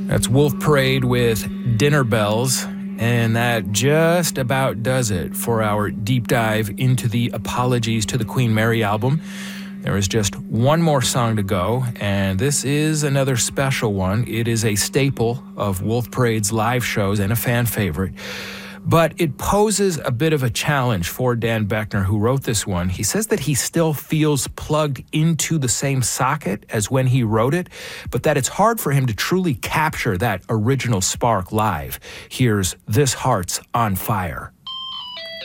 That's Wolf Parade with Dinner Bells, and that just about does it for our deep dive into the Apologies to the Queen Mary album. There is just one more song to go, and this is another special one. It is a staple of Wolf Parade's live shows and a fan favorite. But it poses a bit of a challenge for Dan Boeckner, who wrote this one. He says that he still feels plugged into the same socket as when he wrote it, but that it's hard for him to truly capture that original spark live. Here's This Heart's on Fire.